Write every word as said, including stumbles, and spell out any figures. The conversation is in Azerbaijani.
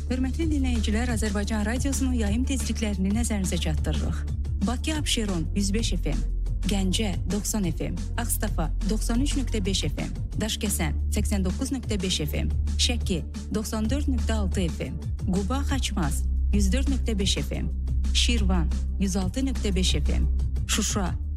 Hörmətli dinləyicilər, Azərbaycan Radiosunun yayım tezliklərini nəzərinizə çatdırırıq. Bakı Abşeron yüz beş F M, Gəncə doxsan F M, Ağstafa doxsan üç nöqtə beş F M, Daşkəsən səksən doqquz nöqtə beş F M, Şəki doxsan dörd nöqtə altı F M, Quba Xaçmaz yüz dörd nöqtə beş F M, Şirvan yüz altı nöqtə beş F M, Şuşa